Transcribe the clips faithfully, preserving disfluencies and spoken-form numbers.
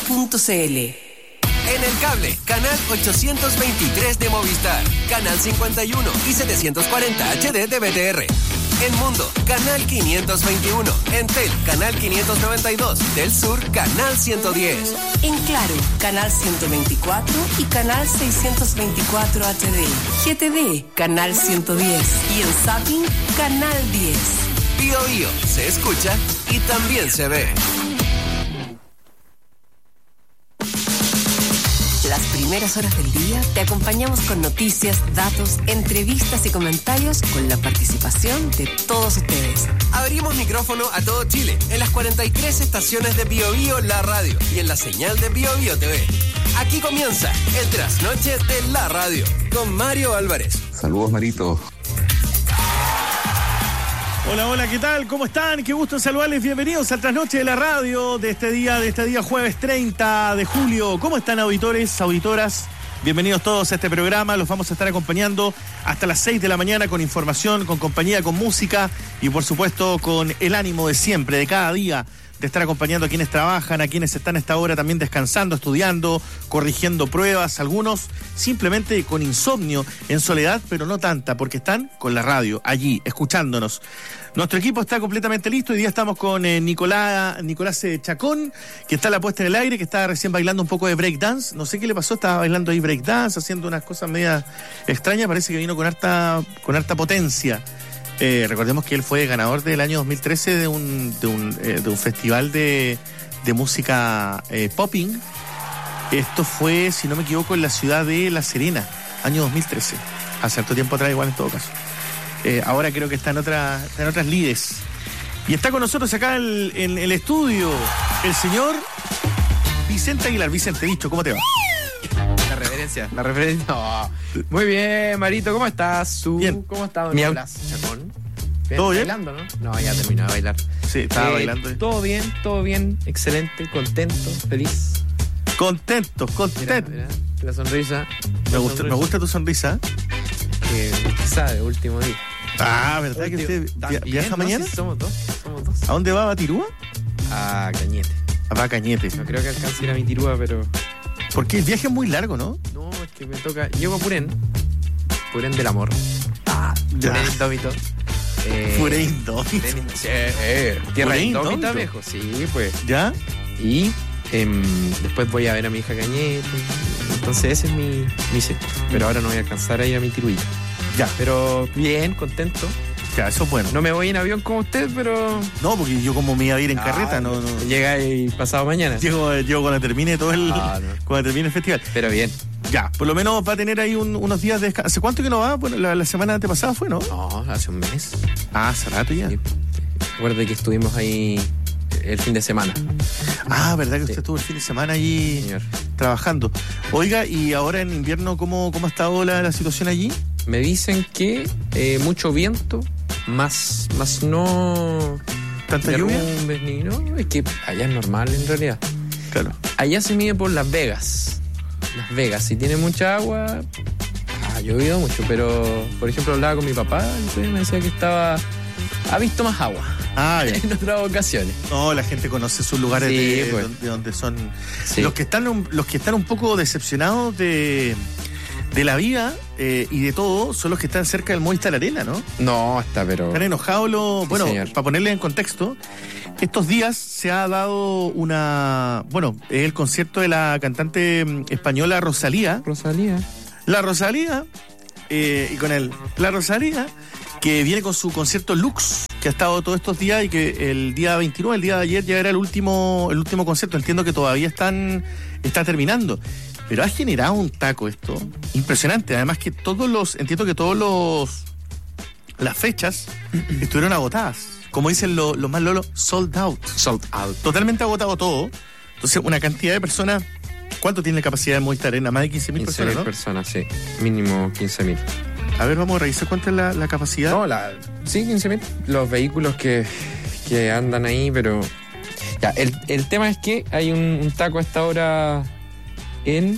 punto c l. En el cable, canal ochocientos veintitrés de Movistar, canal cincuenta y uno y setecientos cuarenta H D de B T R. En Mundo, canal quinientos veintiuno. En Tel, canal quinientos noventa y dos. Del Sur, canal ciento diez. En Claro, canal ciento veinticuatro y canal seiscientos veinticuatro H D. G T V, canal ciento diez. Y en Zapping, canal diez. Bio Bio, se escucha y también se ve. Las primeras horas del día te acompañamos con noticias, datos, entrevistas y comentarios con la participación de todos ustedes. Abrimos micrófono a todo Chile en las cuarenta y tres estaciones de Bio Bio La Radio y en la señal de Bio Bio T V. Aquí comienza el trasnoche de La Radio con Mario Álvarez. Saludos, Marito. Hola, hola, ¿qué tal? ¿Cómo están? Qué gusto saludarles. Bienvenidos al trasnoche de la radio de este día, de este día jueves treinta de julio. ¿Cómo están, auditores, auditoras? Bienvenidos todos a este programa. Los vamos a estar acompañando hasta las seis de la mañana con información, con compañía, con música y, por supuesto, con el ánimo de siempre, de cada día, de estar acompañando a quienes trabajan, a quienes están a esta hora también descansando, estudiando, corrigiendo pruebas, algunos simplemente con insomnio, en soledad, pero no tanta, porque están con la radio, allí, escuchándonos. Nuestro equipo está completamente listo. Hoy día estamos con eh, Nicolás, Nicolás eh, Chacón, que está a la puesta en el aire, que está recién bailando un poco de breakdance. No sé qué le pasó, estaba bailando ahí breakdance, haciendo unas cosas medias extrañas. Parece que vino con harta, con harta potencia. Eh, recordemos que él fue ganador del año dos mil trece de un, de un, eh, de un festival de, de música eh, popping. Esto fue, si no me equivoco, en la ciudad de La Serena, año dos mil trece. Hace cierto tiempo atrás, igual en todo caso. Eh, ahora creo que está en, otra, está en otras lides. Y está con nosotros acá el, en el estudio el señor Vicente Aguilar. Vicente, dicho, ¿cómo te va? La reverencia, la reverencia. No. Muy bien, Marito, ¿cómo estás? ¿Tú? Bien. ¿Cómo estás, Mi Nicolás Chacón? Bien, ¿Todo bien? ¿Bailando, no? No, ya terminé de bailar. Sí, estaba Eh, bailando. Todo bien, todo bien, excelente, contento, feliz. Contento, Mira, contento. mira, la sonrisa. Me la gusta, sonrisa me gusta tu sonrisa. Que quizá de último día. Ah, ¿verdad que Último- usted También, via- viaja ¿no? mañana? Sí, somos dos, somos dos. ¿A dónde va, a Batirúa? A Cañete. Va a Cañete. No creo que alcance a ir a mi tirúa, pero... Porque el viaje es muy largo, ¿no? No, es que me toca... Llego a Purén. Purén del amor. Ah, ya. Purén indómito. Eh, Puré indómito. Purén indómito. Sí, eh, tierra Puré indómita, indómito. viejo. Sí, pues. ¿Ya? Y em, después voy a ver a mi hija Cañete. Entonces ese es mi, mi sector. Pero ahora no voy a alcanzar a ir a mi tiruita. Ya. Pero bien, contento. Ya, eso es bueno. No me voy en avión como usted, pero... No, porque yo como me iba a ir en Ah, carreta, no, no. Llega y pasado mañana. Llego, llego cuando termine todo el... Ah, no. Cuando termine el festival. Pero bien. Ya, por lo menos va a tener ahí un- unos días de descanso. ¿Hace cuánto que no va? Bueno, la, la semana antepasada fue, ¿no? No, hace un mes. Ah, hace rato ya. Sí. Recuerda que estuvimos ahí el fin de semana. Ah, ¿verdad que Sí. usted estuvo el fin de semana allí Señor. trabajando? Oiga, y ahora en invierno, ¿cómo, cómo ha estado la, la situación allí? Me dicen que eh, mucho viento, más, más no... ¿Tanta lluvia? derrumbes ni no, es que allá es normal en realidad. Claro. Allá se mide por Las Vegas. Las Vegas, si tiene mucha agua, ha llovido mucho, pero por ejemplo hablaba con mi papá, y me decía que estaba, ha visto más agua Ah, ya. en otras ocasiones. No, la gente conoce sus lugares Sí, de, pues. de donde son... Sí. Los que están un, los que están un poco decepcionados de, de la vida eh, y de todo son los que están cerca del Movistar Arena, ¿no? No, está, pero... Están enojados los... Sí, bueno, señor. para ponerle en contexto, estos días se ha dado una... Bueno, es el concierto de la cantante mm, española Rosalía. Rosalía. La Rosalía, eh, y con él, la Rosalía, que viene con su concierto Lux, que ha estado todos estos días y que el día veintinueve, el día de ayer, ya era el último, el último concierto. Entiendo que todavía están, está terminando. Pero ha generado un taco esto impresionante. Además que todos los, entiendo que todos los, las fechas estuvieron agotadas. Como dicen los, los más lolos, sold out. Sold out. Totalmente agotado todo. Entonces, una cantidad de personas. ¿Cuánto tiene la capacidad de Movistar Arena? Más de quince mil quince personas, mil ¿no? personas, sí. Mínimo quince mil. A ver, vamos a revisar cuánta es la, la capacidad. No, la, sí, quince mil. Los vehículos que, que andan ahí, pero... Ya, el, el tema es que hay un, un taco a esta hora en...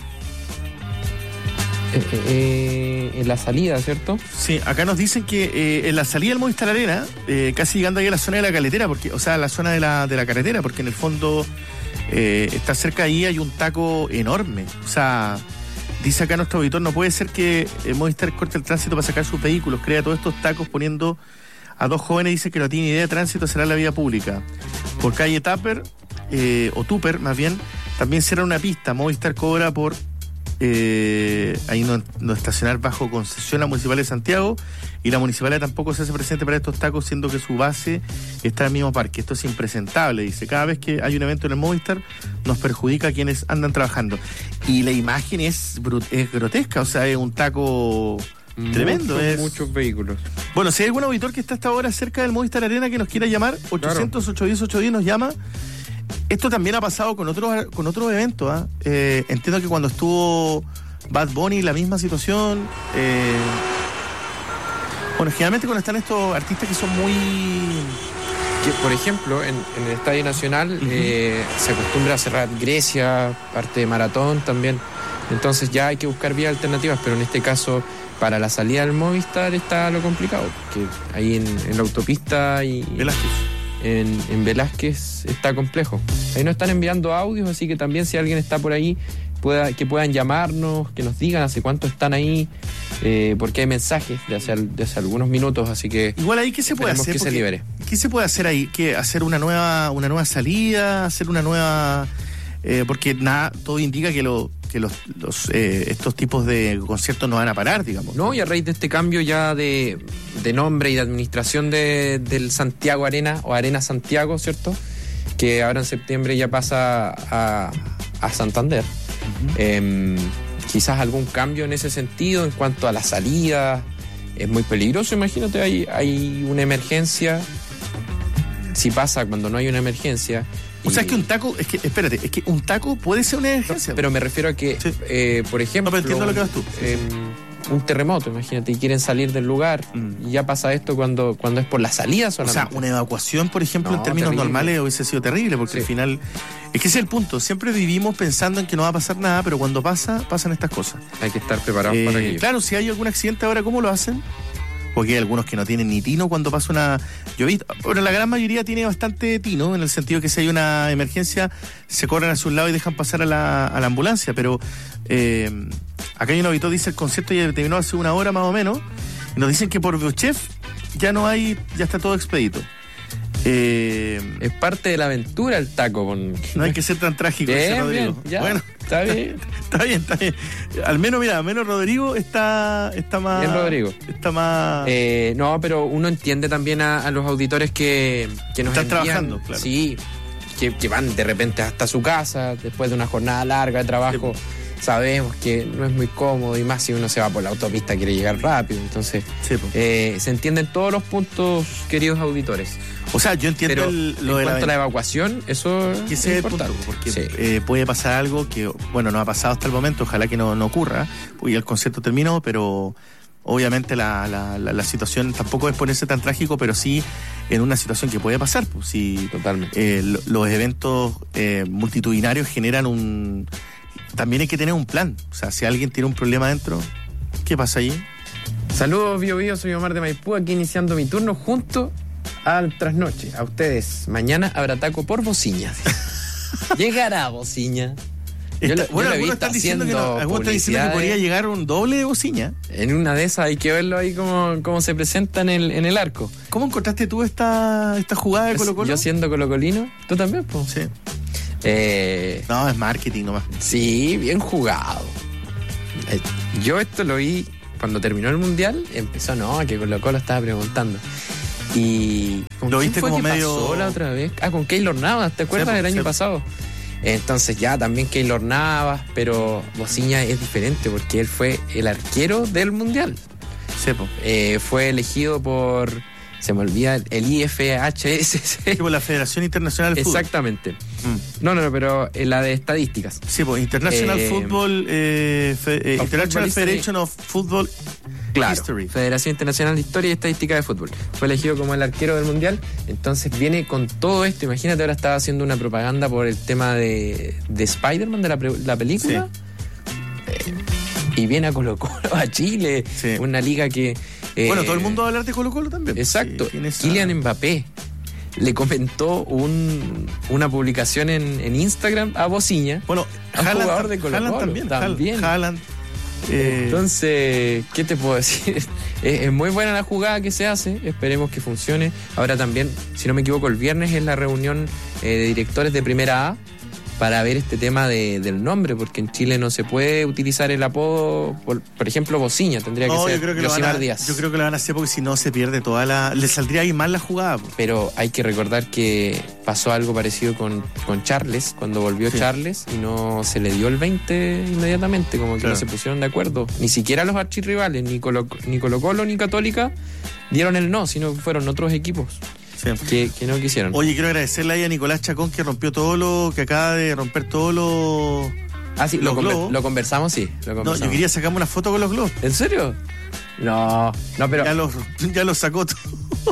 Eh, eh, en la salida, ¿cierto? Sí, acá nos dicen que eh, en la salida del Movistar Arena, eh, casi llegando ahí a la zona de la caletera, porque, o sea, a la zona de la, de la carretera, porque en el fondo eh, está cerca ahí, hay un taco enorme. O sea, dice acá nuestro auditor, no puede ser que eh, Movistar corte el tránsito para sacar sus vehículos, crea todos estos tacos poniendo a dos jóvenes, dice que no tiene idea de tránsito, será la vía pública. Por calle Tupper, eh, o Tupper más bien, también será una pista. Movistar cobra por eh, ahí no, no estacionar bajo concesión la Municipal de Santiago, y la Municipalidad tampoco se hace presente para estos tacos, siendo que su base está en el mismo parque. Esto es impresentable, dice. Cada vez que hay un evento en el Movistar nos perjudica a quienes andan trabajando. Y la imagen es, brut- es grotesca, o sea, es un taco tremendo. Muchos, es... muchos vehículos. Bueno, si hay algún auditor que está hasta ahora cerca del Movistar Arena que nos quiera llamar, ochocientos, ochocientos diez, ochocientos diez nos llama. Esto también ha pasado con otros con otros eventos. ¿eh? Eh, entiendo que cuando estuvo Bad Bunny, la misma situación. Eh, bueno, generalmente cuando están estos artistas que son muy... Que, por ejemplo, en, en el Estadio Nacional uh-huh. eh, se acostumbra a cerrar Grecia, parte de Maratón también. Entonces ya hay que buscar vías alternativas, pero en este caso, para la salida del Movistar está lo complicado, porque ahí en, en la autopista y... Velázquez. En, en Velázquez está complejo. Ahí nos están enviando audios, así que también si alguien está por ahí, pueda, que puedan llamarnos, que nos digan hace cuánto están ahí, eh, porque hay mensajes de hace, de hace algunos minutos, así que... Igual ahí, ¿qué se puede hacer? Que se libere. ¿Qué se puede hacer ahí? ¿Qué, hacer una nueva, una nueva salida? ¿Hacer una nueva...? Eh, porque nada, todo indica que lo... que los, los eh, estos tipos de conciertos no van a parar, digamos. No, y a raíz de este cambio ya de, de nombre y de administración de, del Santiago Arena, o Arena Santiago, ¿cierto? Que ahora en septiembre ya pasa a, a Santander. Uh-huh. Eh, quizás algún cambio en ese sentido, en cuanto a la salida. Es muy peligroso, imagínate, hay, hay una emergencia. Si pasa cuando no hay una emergencia... O sea, es que un taco, es que, espérate, es que un taco puede ser una emergencia. No, pero me refiero a que, sí. eh, por ejemplo... No, pero entiendo lo que vas tú. Eh, un terremoto, imagínate, y quieren salir del lugar, mm. y ya pasa esto cuando, cuando es por la salida solamente. O sea, una evacuación, por ejemplo, no, en términos terrible. normales hubiese sido terrible, porque sí. al final... Es que ese es el punto, siempre vivimos pensando en que no va a pasar nada, pero cuando pasa, pasan estas cosas. Hay que estar preparados eh, para ello. Claro, si hay algún accidente ahora, ¿cómo lo hacen? Porque hay algunos que no tienen ni tino cuando pasa una... Yo he visto, pero la gran mayoría tiene bastante tino, en el sentido que si hay una emergencia, se corren hacia un lado y dejan pasar a la, a la ambulancia. Pero eh, acá hay un auditor, dice el concierto ya terminó hace una hora más o menos, y nos dicen que por Biochef ya no hay, ya está todo expedito. Eh, es parte de la aventura el taco. Con... No hay que ser tan trágico, bien, ese Rodrigo. Bien, ya, bueno, está bien. Está bien, está bien. Al menos, mira, al menos Rodrigo está, está más... Bien, Rodrigo. Está más... Eh, no, pero uno entiende también a, a los auditores que, que nos están envían, trabajando, claro. Sí, que, que van de repente hasta su casa después de una jornada larga de trabajo. Sí. Sabemos que no es muy cómodo, y más si uno se va por la autopista, quiere llegar rápido. Entonces, sí, eh, se entienden todos los puntos, queridos auditores. O sea, yo entiendo Pero el, lo en de cuanto la... a la evacuación, eso que es es importante. Punto, porque sí. eh, puede pasar algo que, bueno, no ha pasado hasta el momento, ojalá que no, no ocurra, porque el concierto terminó, pero obviamente la, la, la, la situación tampoco es ponerse tan trágico, pero sí en una situación que puede pasar. Pues, si Totalmente. Eh, lo, los eventos eh, multitudinarios generan un... También hay que tener un plan. O sea, si alguien tiene un problema adentro, ¿qué pasa allí? Saludos, Bio Bio, soy Omar de Maipú, aquí iniciando mi turno junto al trasnoche. A ustedes, mañana habrá taco por Bociña. Llegará Bociña. Yo, Está, yo bueno, lo he algunos visto están diciendo que no, algunos están diciendo que podría llegar un doble de Bociña. En una de esas hay que verlo ahí cómo, cómo se presenta en el, en el arco. ¿Cómo encontraste tú esta, esta jugada de Colo Colo? Yo siendo colocolino, ¿tú también, pues? Sí. Eh, no, es marketing nomás. Sí, bien jugado. Eh, yo esto lo vi cuando terminó el Mundial, empezó, no, que Colo Colo estaba preguntando. Y ¿con ¿Lo quién viste fue como que medio... pasó la otra vez? Ah, con Keylor Navas, ¿te acuerdas sepo, del año sepo. pasado? Entonces ya también Keylor Navas, pero Bociña es diferente porque él fue el arquero del Mundial. Sepo. Eh, fue elegido por... Se me olvida el I F H S C. Tipo la Federación Internacional de Fútbol. Exactamente. Mm. No, no, no, pero la de estadísticas. Sí, pues International Eh, Football, eh, fe, eh, International Football Federation of Football Claro, History. Federación Internacional de Historia y Estadística de Fútbol. Fue elegido como el arquero del Mundial. Entonces viene con todo esto. Imagínate, ahora estaba haciendo una propaganda por el tema de, de Spider-Man, de la, pre, la película. Sí. Eh, y viene a Colo Colo, a Chile. Sí. Una liga que... Eh, bueno, todo el mundo va a hablar de Colo Colo también. Exacto. Sí, esa... Kylian Mbappé. le comentó un, una publicación en, en Instagram a Bociña, bueno, a un Haaland, jugador de Colo-Colo. Haaland también. también. Haaland, eh, Entonces, ¿qué te puedo decir? es, es muy buena la jugada que se hace, esperemos que funcione. Ahora también, si no me equivoco, el viernes es la reunión eh, de directores de Primera A para ver este tema de, del nombre, porque en Chile no se puede utilizar el apodo, por, por ejemplo, Bociña, tendría que no, ser yo creo que Yosimar a, Díaz. Yo creo que lo van a hacer porque si no se pierde toda la... Le saldría ahí mal la jugada. Po. Pero hay que recordar que pasó algo parecido con, con Charles, cuando volvió sí. Charles, y no se le dio el veinte inmediatamente, como que claro. no se pusieron de acuerdo. Ni siquiera los archirrivales, ni Colo, ni Colo-Colo ni Católica, dieron el no, sino que fueron otros equipos. Sí. Que, que no quisieron. Oye, quiero agradecerle ahí a Nicolás Chacón que rompió todo lo, que acaba de romper todos los Ah, sí, los lo, globos. Conver, lo conversamos, sí. Lo conversamos. No, yo quería sacarme una foto con los globos. ¿En serio? No, no, pero... Ya los, ya los sacó todo.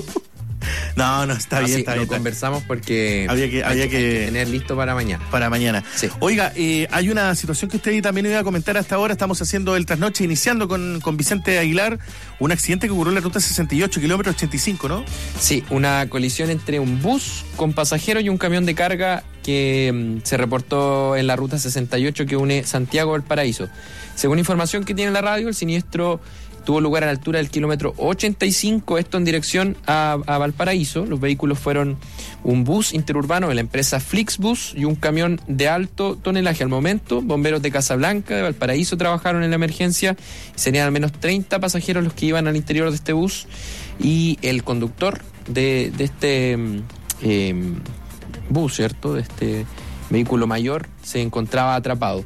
No, no, está no, bien, sí, está lo bien. conversamos porque había que, había hay que, que, hay que tener listo para mañana. Para mañana. Sí. Oiga, eh, hay una situación que usted también iba a comentar hasta ahora. Estamos haciendo el trasnoche, iniciando con, con Vicente Aguilar, un accidente que ocurrió en la ruta sesenta y ocho, kilómetro ochenta y cinco, ¿no? Sí, una colisión entre un bus con pasajeros y un camión de carga que mm, se reportó en la ruta sesenta y ocho que une Santiago al Paraíso. Según información que tiene la radio, el siniestro tuvo lugar a la altura del kilómetro ochenta y cinco, esto en dirección a, a Valparaíso. Los vehículos fueron un bus interurbano de la empresa Flixbus y un camión de alto tonelaje. Al momento, bomberos de Casablanca, de Valparaíso, trabajaron en la emergencia. Serían al menos treinta pasajeros los que iban al interior de este bus y el conductor de, de este eh, bus, ¿cierto? De este vehículo mayor, se encontraba atrapado.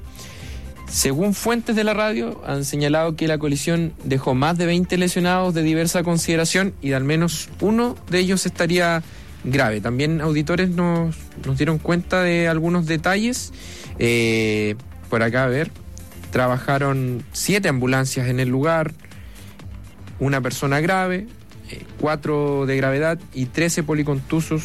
Según fuentes de la radio, han señalado que la colisión dejó más de veinte lesionados de diversa consideración y de al menos uno de ellos estaría grave. También auditores nos, nos dieron cuenta de algunos detalles. Eh, por acá, a ver, trabajaron siete ambulancias en el lugar, una persona grave, eh, cuatro de gravedad y trece policontusos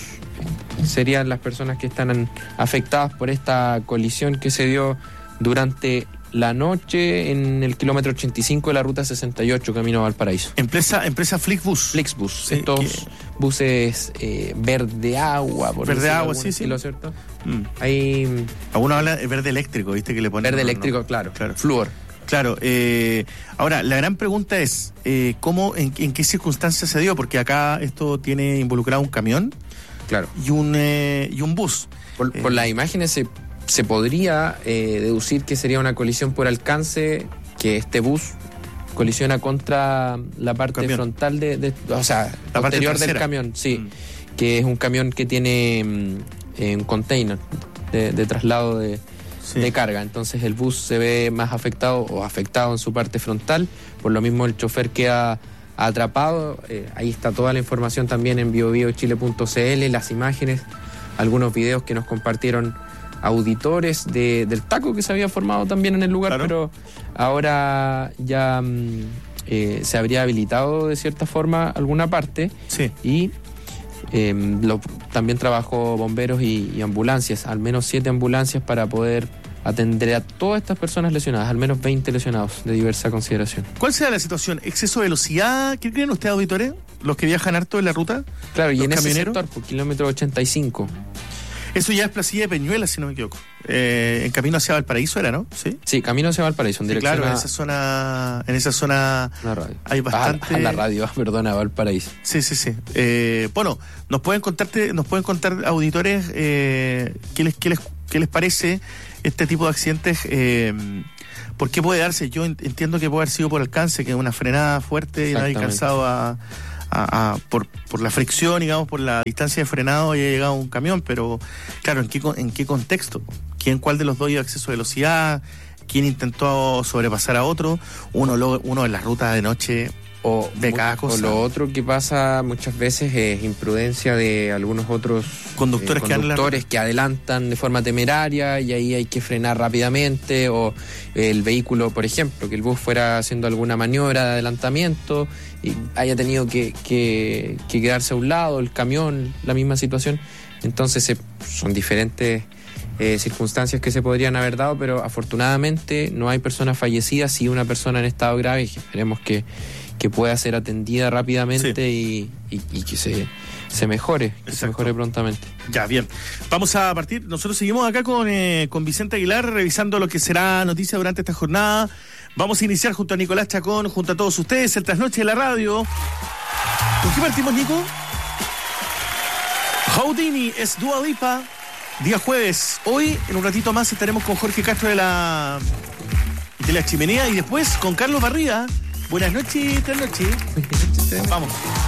serían las personas que están afectadas por esta colisión que se dio durante la noche en el kilómetro ochenta y cinco de la ruta sesenta y ocho, camino a Valparaíso. Empresa, empresa Flixbus. Flixbus, sí, estos que... buses eh, verde agua, por verde agua, sí, estilo, sí. ¿cierto? Mm. Hay... Algunos hablan de verde eléctrico, ¿viste? Que le ponen. Verde no, eléctrico, no. claro. claro. Flúor. Claro. Eh, ahora, la gran pregunta es, eh, ¿cómo, en, en qué circunstancias se dio? Porque acá esto tiene involucrado un camión. Claro. Y un, eh, y un bus. Por, eh, por las imágenes se... Se podría eh, deducir que sería una colisión por alcance, que este bus colisiona contra la parte camión. frontal de, de, o sea, la posterior del camión, sí, mm. que es un camión que tiene eh, un container de, de traslado de, sí. de carga. Entonces el bus se ve más afectado o afectado en su parte frontal, por lo mismo el chofer queda atrapado. Eh, ahí está toda la información también en bio bio chile punto c l, las imágenes, algunos videos que nos compartieron auditores de, del taco que se había formado también en el lugar, claro. Pero ahora ya eh, se habría habilitado de cierta forma alguna parte, sí. Y eh, lo, también trabajó bomberos y, y ambulancias, al menos siete ambulancias para poder atender a todas estas personas lesionadas, al menos veinte lesionados de diversa consideración. ¿Cuál será la situación? ¿Exceso de velocidad? ¿Qué creen ustedes, auditores? ¿Los que viajan harto en la ruta? Claro, y en camioneros? Ese sector, por kilómetro ochenta y cinco. Eso ya es Placilla de Peñuela, si no me equivoco. Eh, en camino hacia Valparaíso era, ¿no? Sí, sí, camino hacia Valparaíso, en sí, dirección claro, a... en esa zona, en esa zona la radio. Hay bastante... A, a la radio, perdona, Valparaíso. Sí, sí, sí. Eh, bueno, nos pueden contarte, nos pueden contar auditores eh, qué les, qué les, qué les parece este tipo de accidentes. Eh, ¿Por qué puede darse? Yo entiendo que puede haber sido por alcance, que es una frenada fuerte y no hay alcanzado a... A, a, por, por la fricción, digamos, por la distancia de frenado haya llegado un camión, pero claro, ¿en qué, en qué contexto? ¿Quién, cuál de los dos dio exceso de velocidad? ¿Quién intentó sobrepasar a otro? Uno, lo, uno en las rutas de noche o ve cada cosa. O lo otro que pasa muchas veces es imprudencia de algunos otros conductores, eh, conductores que, que adelantan de forma temeraria y ahí hay que frenar rápidamente, o el vehículo, por ejemplo, que el bus fuera haciendo alguna maniobra de adelantamiento y haya tenido que, que, que quedarse a un lado, el camión, la misma situación. Entonces eh, son diferentes eh, circunstancias que se podrían haber dado, pero afortunadamente no hay personas fallecidas, sí una persona en estado grave, y esperemos que, que pueda ser atendida rápidamente, sí. y, y, y que se se mejore, que se Exacto. mejore prontamente. Ya, bien. Vamos a partir. Nosotros seguimos acá con, eh, con Vicente Aguilar, revisando lo que será noticia durante esta jornada. Vamos a iniciar junto a Nicolás Chacón, junto a todos ustedes, el trasnoche de la radio. ¿Con qué partimos, Nico? Houdini es Dua Lipa, día jueves. Hoy, en un ratito más, estaremos con Jorge Castro de la, de la Chimenea y después con Carlos Barriga. Buenas noches, trasnoche. Vamos.